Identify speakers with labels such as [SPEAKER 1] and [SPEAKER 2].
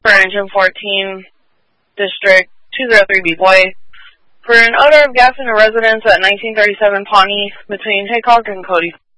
[SPEAKER 1] for Engine 14, District 203B Boy, for an odor of gas in a residence at 1937 Pawnee between Haycock and Cody.